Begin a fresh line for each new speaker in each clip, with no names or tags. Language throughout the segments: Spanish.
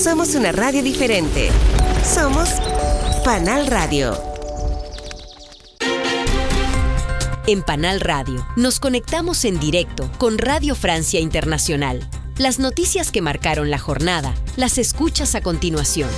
Somos una radio diferente. Somos Panal Radio.
En Panal Radio nos conectamos en directo con Radio Francia Internacional. Las noticias que marcaron la jornada las escuchas a continuación.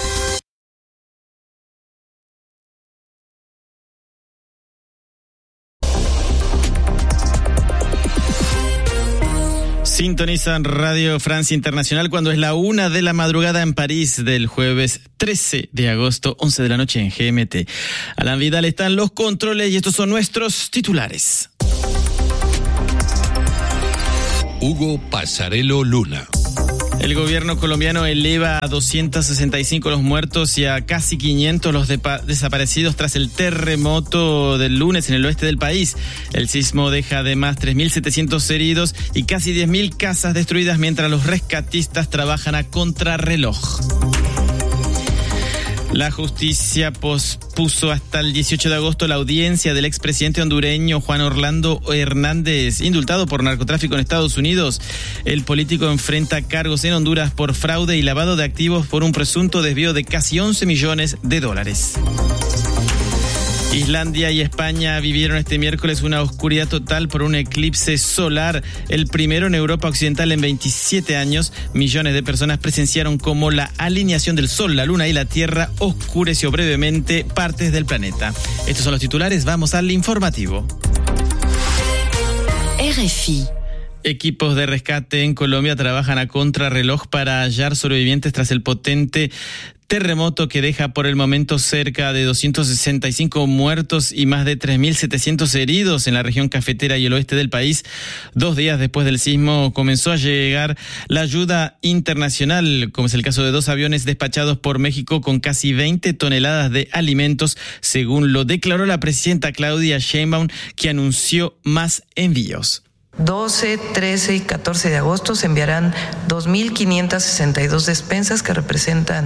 Sintonizan Radio Francia Internacional cuando es la 1 de la madrugada en París del jueves 13 de agosto, 11 de la noche en GMT. Alan Vidal está en los controles y estos son nuestros titulares.
Hugo Pasarello Luna.
El gobierno colombiano eleva a 265 los muertos y a casi 500 los desaparecidos tras el terremoto del lunes en el oeste del país. El sismo deja además 3.700 heridos y casi 10.000 casas destruidas mientras los rescatistas trabajan a contrarreloj. La justicia pospuso hasta el 18 de agosto la audiencia del expresidente hondureño Juan Orlando Hernández, indultado por narcotráfico en Estados Unidos. El político enfrenta cargos en Honduras por fraude y lavado de activos por un presunto desvío de casi $11 millones. Islandia y España vivieron este miércoles una oscuridad total por un eclipse solar, el primero en Europa Occidental en 27 años. Millones de personas presenciaron cómo la alineación del Sol, la Luna y la Tierra oscureció brevemente partes del planeta. Estos son los titulares, vamos al informativo.
RFI.
Equipos de rescate en Colombia trabajan a contrarreloj para hallar sobrevivientes tras el potente terremoto que deja por el momento cerca de 265 muertos y más de 3.700 heridos en la región cafetera y el oeste del país. 2 días después del sismo comenzó a llegar la ayuda internacional, como es el caso de 2 aviones despachados por México con casi 20 toneladas de alimentos, según lo declaró la presidenta Claudia Sheinbaum, que anunció más envíos.
12, 13 y 14 de agosto se enviarán 2.562 despensas que representan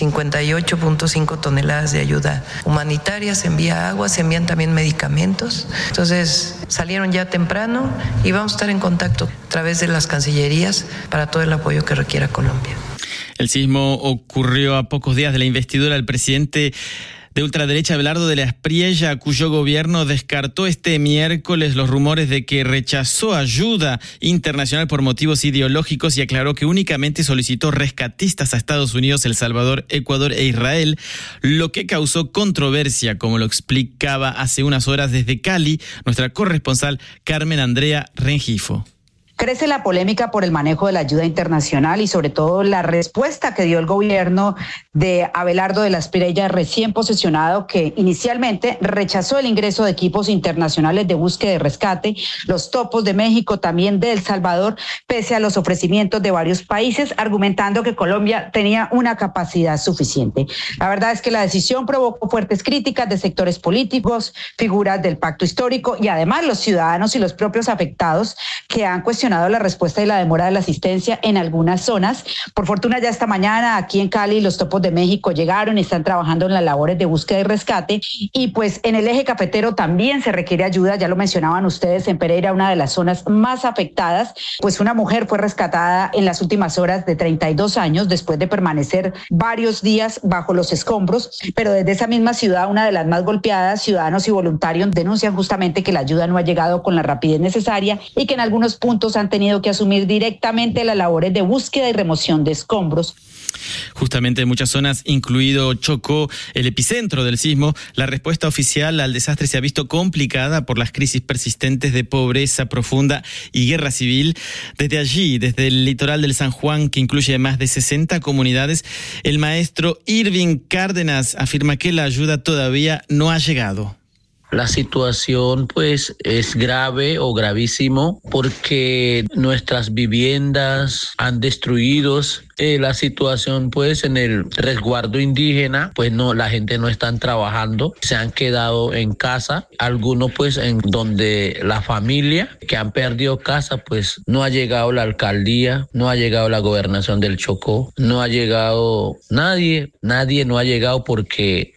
58.5 toneladas de ayuda humanitaria. Se envía agua, se envían también medicamentos. Entonces salieron ya temprano y vamos a estar en contacto a través de las cancillerías para todo el apoyo que requiera Colombia.
El sismo ocurrió a pocos días de la investidura del presidente de ultraderecha Abelardo de la Espriella, cuyo gobierno descartó este miércoles los rumores de que rechazó ayuda internacional por motivos ideológicos y aclaró que únicamente solicitó rescatistas a Estados Unidos, El Salvador, Ecuador e Israel, lo que causó controversia, como lo explicaba hace unas horas desde Cali nuestra corresponsal Carmen Andrea Rengifo.
Crece la polémica por el manejo de la ayuda internacional y sobre todo la respuesta que dio el gobierno de Abelardo de la Espriella, recién posesionado, que inicialmente rechazó el ingreso de equipos internacionales de búsqueda y rescate, los topos de México, también de El Salvador, pese a los ofrecimientos de varios países, argumentando que Colombia tenía una capacidad suficiente. La verdad es que la decisión provocó fuertes críticas de sectores políticos, figuras del pacto histórico y además los ciudadanos y los propios afectados que han cuestionado la respuesta y la demora de la asistencia en algunas zonas. Por fortuna, ya esta mañana aquí en Cali los topos de México llegaron y están trabajando en las labores de búsqueda y rescate, y pues en el eje cafetero también se requiere ayuda. Ya lo mencionaban ustedes, en Pereira, una de las zonas más afectadas, pues una mujer fue rescatada en las últimas horas de 32 años después de permanecer varios días bajo los escombros, pero desde esa misma ciudad, una de las más golpeadas, ciudadanos y voluntarios denuncian justamente que la ayuda no ha llegado con la rapidez necesaria y que en algunos puntos han tenido que asumir directamente las labores de búsqueda y remoción de escombros.
Justamente en muchas zonas, incluido Chocó, el epicentro del sismo, la respuesta oficial al desastre se ha visto complicada por las crisis persistentes de pobreza profunda y guerra civil. Desde allí, desde el litoral del San Juan, que incluye más de 60 comunidades, el maestro Irving Cárdenas afirma que la ayuda todavía no ha llegado.
La situación pues es grave o gravísimo porque nuestras viviendas han destruido. La situación pues en el resguardo indígena, pues no, la gente no están trabajando, se han quedado en casa. Algunos pues en donde la familia que han perdido casa, pues no ha llegado la alcaldía, no ha llegado la gobernación del Chocó, no ha llegado nadie no ha llegado porque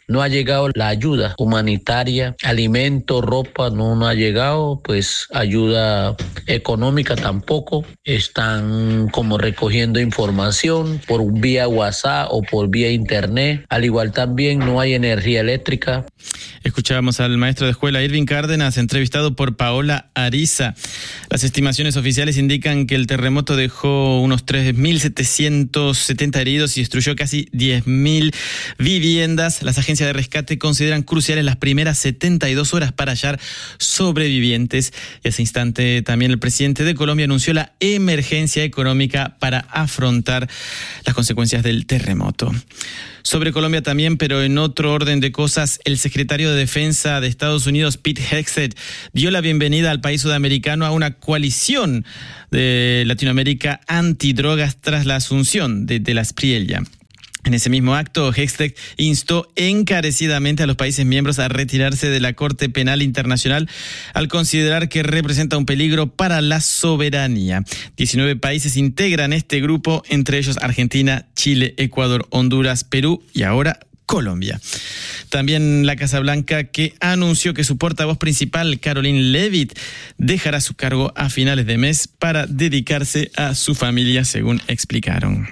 no ha llegado la ayuda humanitaria, alimento, ropa, no ha llegado, pues ayuda económica tampoco. Están como recogiendo información por vía WhatsApp o por vía internet. Al igual también no hay energía eléctrica.
Escuchábamos al maestro de escuela Irving Cárdenas, entrevistado por Paola Ariza. Las estimaciones oficiales indican que el terremoto dejó unos 3.770 heridos y destruyó casi 10.000 viviendas. Las agencias de rescate consideran cruciales las primeras 72 horas para hallar sobrevivientes. Y ese instante también el presidente de Colombia anunció la emergencia económica para afrontar las consecuencias del terremoto. Sobre Colombia también, pero en otro orden de cosas, el secretario de Defensa de Estados Unidos, Pete Hegseth, dio la bienvenida al país sudamericano a una coalición de Latinoamérica antidrogas tras la asunción de la Espriella. En ese mismo acto, Hegseth instó encarecidamente a los países miembros a retirarse de la Corte Penal Internacional al considerar que representa un peligro para la soberanía. 19 países integran este grupo, entre ellos Argentina, Chile, Ecuador, Honduras, Perú y ahora Colombia. También la Casa Blanca, que anunció que su portavoz principal, Caroline Leavitt, dejará su cargo a finales de mes para dedicarse a su familia, según explicaron.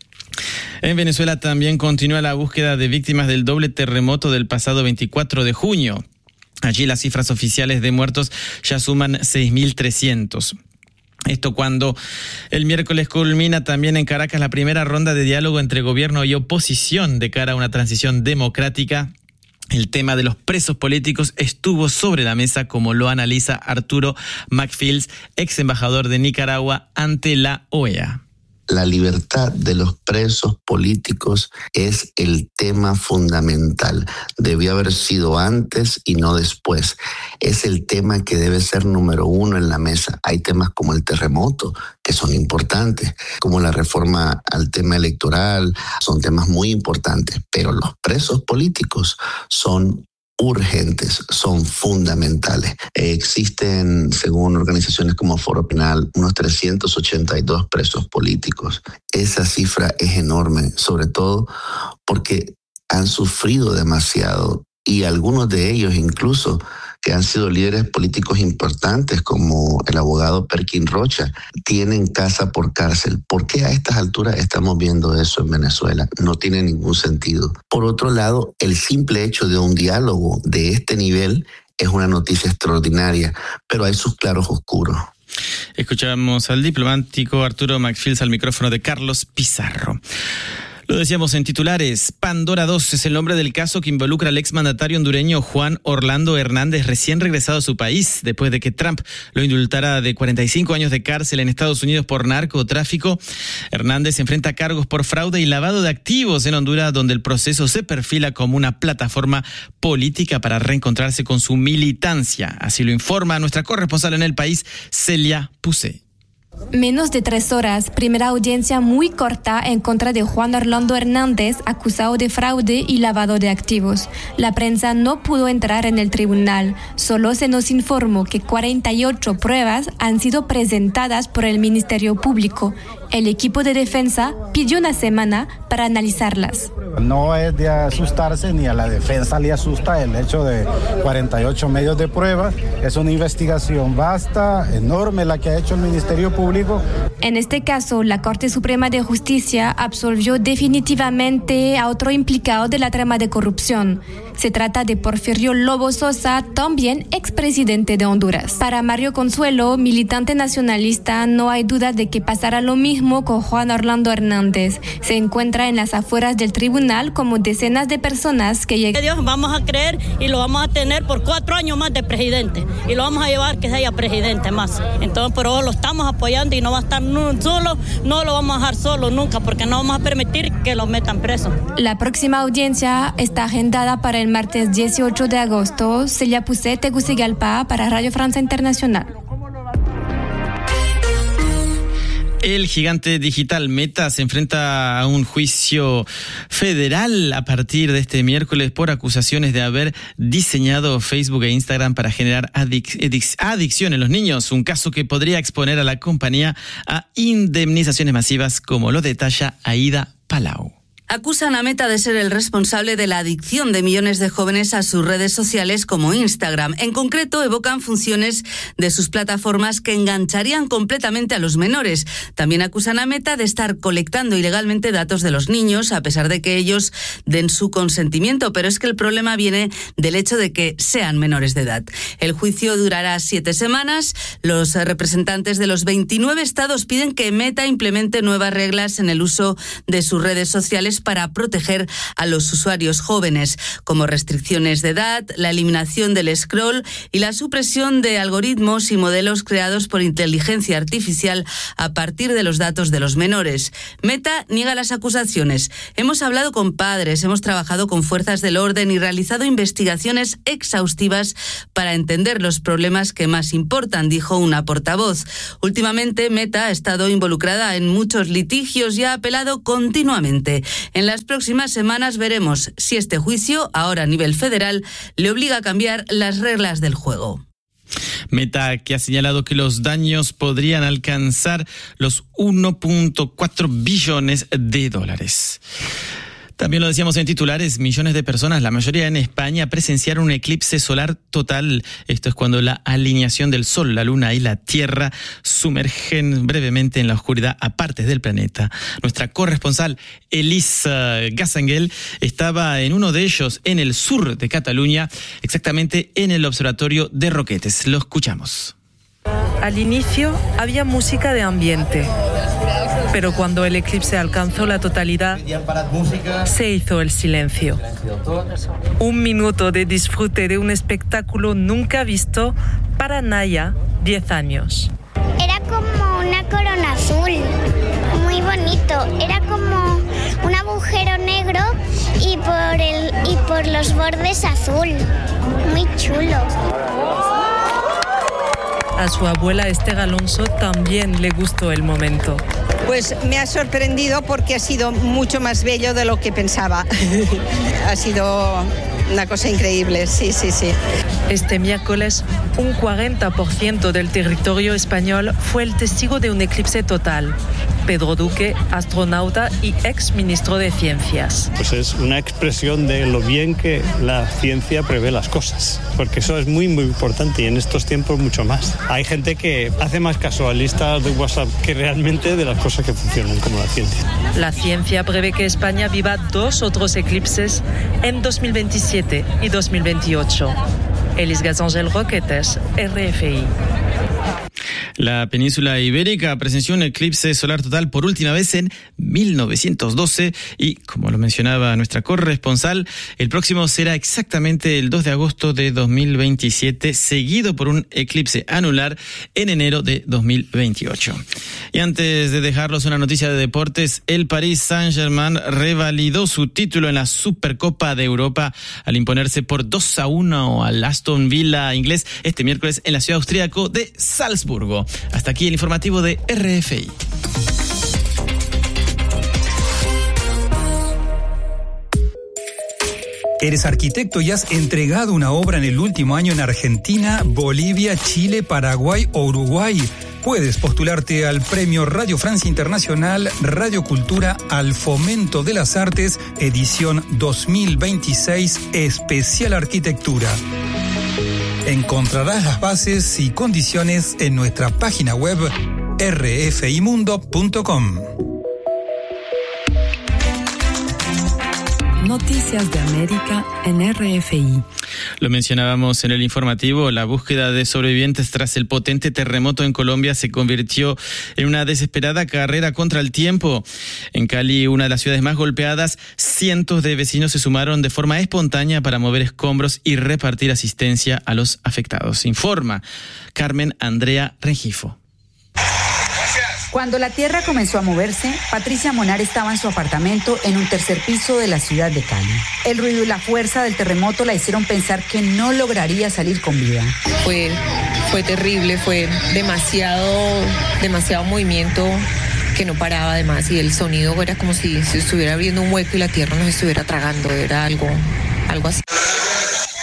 En Venezuela también continúa la búsqueda de víctimas del doble terremoto del pasado 24 de junio. Allí las cifras oficiales de muertos ya suman 6.300. Esto cuando el miércoles culmina también en Caracas la primera ronda de diálogo entre gobierno y oposición de cara a una transición democrática. El tema de los presos políticos estuvo sobre la mesa, como lo analiza Arturo McFields, ex embajador de Nicaragua ante la OEA.
La libertad de los presos políticos es el tema fundamental. Debió haber sido antes y no después. Es el tema que debe ser número uno en la mesa. Hay temas como el terremoto, que son importantes, como la reforma al tema electoral, son temas muy importantes, pero los presos políticos son urgentes, son fundamentales. Existen, según organizaciones como Foro Penal, unos 382 presos políticos. Esa cifra es enorme, sobre todo porque han sufrido demasiado y algunos de ellos incluso que han sido líderes políticos importantes como el abogado Perkin Rocha, tienen casa por cárcel. ¿Por qué a estas alturas estamos viendo eso en Venezuela? No tiene ningún sentido. Por otro lado, el simple hecho de un diálogo de este nivel es una noticia extraordinaria, pero hay sus claros oscuros.
Escuchamos al diplomático Arturo McFields al micrófono de Carlos Pizarro. Lo decíamos en titulares, Pandora 2 es el nombre del caso que involucra al exmandatario hondureño Juan Orlando Hernández, recién regresado a su país, después de que Trump lo indultara de 45 años de cárcel en Estados Unidos por narcotráfico. Hernández enfrenta cargos por fraude y lavado de activos en Honduras, donde el proceso se perfila como una plataforma política para reencontrarse con su militancia. Así lo informa nuestra corresponsal en el país, Celia Pusé.
Menos de 3 horas, primera audiencia muy corta en contra de Juan Orlando Hernández, acusado de fraude y lavado de activos. La prensa no pudo entrar en el tribunal. Solo se nos informó que 48 pruebas han sido presentadas por el Ministerio Público. El equipo de defensa pidió una semana para analizarlas.
No es de asustarse, ni a la defensa le asusta el hecho de 48 medios de pruebas. Es una investigación vasta, enorme la que ha hecho el Ministerio Público.
En este caso, la Corte Suprema de Justicia absolvió definitivamente a otro implicado de la trama de corrupción. Se trata de Porfirio Lobo Sosa, también expresidente de Honduras. Para Mario Consuelo, militante nacionalista, no hay duda de que pasará lo mismo con Juan Orlando Hernández. Se encuentra en las afueras del tribunal como decenas de personas que llegan.
Dios, vamos a creer y lo vamos a tener por 4 años más de presidente. Y lo vamos a llevar que sea presidente más. Entonces, pero lo estamos apoyando y no va a estar solo, no lo vamos a dejar solo nunca, porque no vamos a permitir que lo metan preso.
La próxima audiencia está agendada para el martes 18 de agosto. Celia Pusé, Tegucigalpa, para Radio Francia Internacional.
El gigante digital Meta se enfrenta a un juicio federal a partir de este miércoles por acusaciones de haber diseñado Facebook e Instagram para generar adicción en los niños, un caso que podría exponer a la compañía a indemnizaciones masivas, como lo detalla Aida Palau.
acusan a Meta de ser el responsable de la adicción de millones de jóvenes a sus redes sociales como Instagram. En concreto, evocan funciones de sus plataformas que engancharían completamente a los menores. También acusan a Meta de estar colectando ilegalmente datos de los niños, a pesar de que ellos den su consentimiento. Pero es que el problema viene del hecho de que sean menores de edad. El juicio durará 7 semanas. Los representantes de los 29 estados piden que Meta implemente nuevas reglas en el uso de sus redes sociales para proteger a los usuarios jóvenes, como restricciones de edad, la eliminación del scroll y la supresión de algoritmos y modelos creados por inteligencia artificial a partir de los datos de los menores. Meta niega las acusaciones. Hemos hablado con padres, hemos trabajado con fuerzas del orden y realizado investigaciones exhaustivas para entender los problemas que más importan, dijo una portavoz. Últimamente, Meta ha estado involucrada en muchos litigios y ha apelado continuamente. En las próximas semanas veremos si este juicio, ahora a nivel federal, le obliga a cambiar las reglas del juego.
Meta, que ha señalado que los daños podrían alcanzar los 1.4 billones de dólares. También lo decíamos en titulares, millones de personas, la mayoría en España, presenciaron un eclipse solar total. Esto es cuando la alineación del Sol, la Luna y la Tierra sumergen brevemente en la oscuridad a partes del planeta. Nuestra corresponsal Elisa Gassangel estaba en uno de ellos en el sur de Cataluña, exactamente en el observatorio de Roquetes. Lo escuchamos.
Al inicio había música de ambiente, pero cuando el eclipse alcanzó la totalidad, se hizo el silencio. 1 minuto de disfrute de un espectáculo nunca visto para Naya, 10 años.
Era como una corona azul, muy bonito. Era como un agujero negro y por los bordes azul, muy chulo.
A su abuela Esther Alonso también le gustó el momento.
Pues me ha sorprendido porque ha sido mucho más bello de lo que pensaba. Ha sido una cosa increíble, sí.
Este miércoles, un 40% del territorio español fue el testigo de un eclipse total. Pedro Duque, astronauta y ex ministro de Ciencias.
Pues es una expresión de lo bien que la ciencia prevé las cosas, porque eso es muy, muy importante y en estos tiempos mucho más. Hay gente que hace más caso a listas de WhatsApp que realmente de las cosas que funcionan como la ciencia.
La ciencia prevé que España viva 2 otros eclipses en 2027 y 2028. Elis Gassangel, Roquetes, RFI.
La península ibérica presenció un eclipse solar total por última vez en 1912 y, como lo mencionaba nuestra corresponsal, el próximo será exactamente el 2 de agosto de 2027, seguido por un eclipse anular en enero de 2028. Y antes de dejarlos una noticia de deportes, el Paris Saint-Germain revalidó su título en la Supercopa de Europa al imponerse por 2-1 al Aston Villa inglés este miércoles en la ciudad austríaca de Salzburgo. Hasta aquí el informativo de RFI.
Eres arquitecto y has entregado una obra en el último año en Argentina, Bolivia, Chile, Paraguay o Uruguay. Puedes postularte al Premio Radio Francia Internacional Radio Cultura al Fomento de las Artes, edición 2026, especial arquitectura. Encontrarás las bases y condiciones en nuestra página web rfimundo.com.
Noticias de América en RFI.
Lo mencionábamos en el informativo, la búsqueda de sobrevivientes tras el potente terremoto en Colombia se convirtió en una desesperada carrera contra el tiempo. En Cali, una de las ciudades más golpeadas, cientos de vecinos se sumaron de forma espontánea para mover escombros y repartir asistencia a los afectados. Informa Carmen Andrea Rengifo.
Cuando la tierra comenzó a moverse, Patricia Monar estaba en su apartamento en un tercer piso de la ciudad de Cali. El ruido y la fuerza del terremoto la hicieron pensar que no lograría salir con vida.
Fue terrible, fue demasiado movimiento que no paraba además y el sonido era como si se estuviera abriendo un hueco y la tierra nos estuviera tragando, era algo así.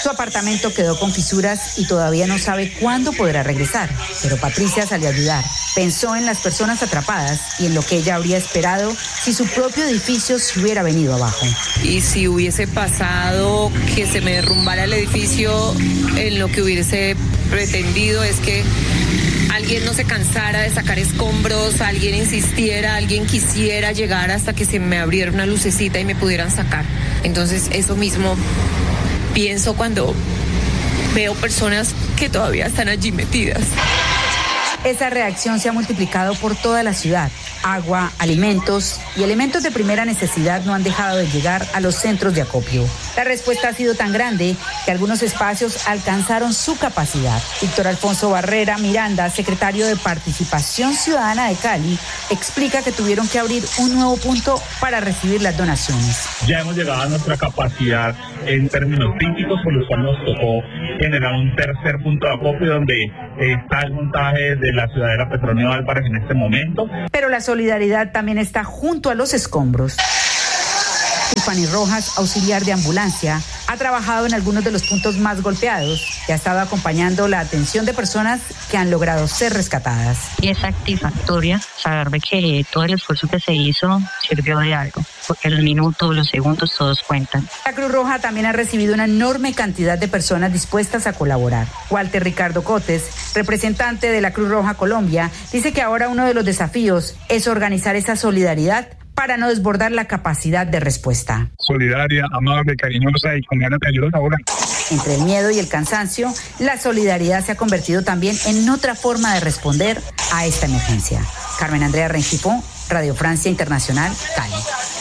Su apartamento quedó con fisuras y todavía no sabe cuándo podrá regresar. Pero Patricia salió a ayudar. Pensó en las personas atrapadas y en lo que ella habría esperado si su propio edificio se hubiera venido abajo.
Y si hubiese pasado que se me derrumbara el edificio, en lo que hubiese pretendido es que alguien no se cansara de sacar escombros, alguien insistiera, alguien quisiera llegar hasta que se me abriera una lucecita y me pudieran sacar. Entonces eso mismo pienso cuando veo personas que todavía están allí metidas.
Esa reacción se ha multiplicado por toda la ciudad. Agua, alimentos y elementos de primera necesidad no han dejado de llegar a los centros de acopio. La respuesta ha sido tan grande que algunos espacios alcanzaron su capacidad. Víctor Alfonso Barrera Miranda, secretario de Participación Ciudadana de Cali, explica que tuvieron que abrir un nuevo punto para recibir las donaciones.
Ya hemos llegado a nuestra capacidad en términos físicos, por lo cual nos tocó generar un tercer punto de acopio donde está el montaje de la ciudadela Petronio Álvarez en este momento.
Pero la solidaridad también está junto a los escombros. Tiffany Rojas, auxiliar de ambulancia, ha trabajado en algunos de los puntos más golpeados y ha estado acompañando la atención de personas que han logrado ser rescatadas.
Y es satisfactoria saber de que todo el esfuerzo que se hizo sirvió de algo, porque los minutos, los segundos, todos cuentan.
La Cruz Roja también ha recibido una enorme cantidad de personas dispuestas a colaborar. Walter Ricardo Cotes, representante de la Cruz Roja Colombia, dice que ahora uno de los desafíos es organizar esa solidaridad para no desbordar la capacidad de respuesta.
Solidaria, amable, cariñosa y con ganas de ayudar ahora.
Entre el miedo y el cansancio, la solidaridad se ha convertido también en otra forma de responder a esta emergencia. Carmen Andrea Rengifo, Radio Francia Internacional, Cali.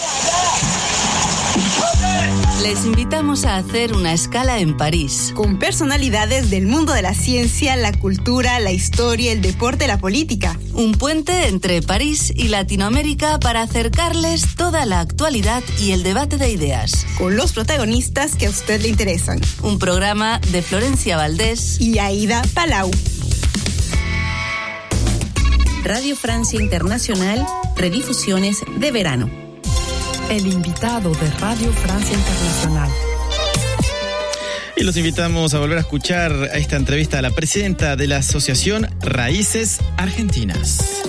Les invitamos a hacer una escala en París.
Con personalidades del mundo de la ciencia, la cultura, la historia, el deporte, la política.
Un puente entre París y Latinoamérica para acercarles toda la actualidad y el debate de ideas.
Con los protagonistas que a usted le interesan.
Un programa de Florencia Valdés
y Aida Palau.
Radio Francia Internacional, redifusiones de verano.
El invitado de Radio Francia Internacional.
Y los invitamos a volver a escuchar a esta entrevista a la presidenta de la Asociación Raíces Argentinas.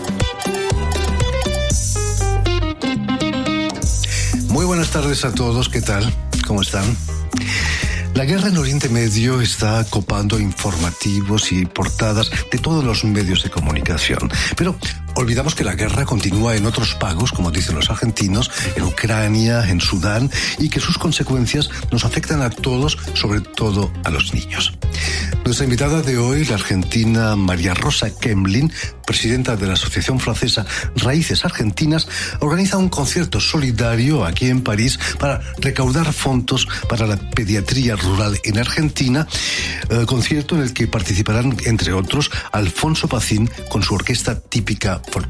Muy buenas tardes a todos, ¿qué tal? ¿Cómo están? La guerra en Oriente Medio está copando informativos y portadas de todos los medios de comunicación. Pero olvidamos que la guerra continúa en otros pagos, como dicen los argentinos, en Ucrania, en Sudán, y que sus consecuencias nos afectan a todos, sobre todo a los niños. Nuestra invitada de hoy, la argentina María Rosa Kemlin, presidenta de la Asociación Francesa Raíces Argentinas, organiza un concierto solidario aquí en París para recaudar fondos para la pediatría rural en Argentina, concierto en el que participarán, entre otros, Alfonso Pacín con su orquesta típica folclórica.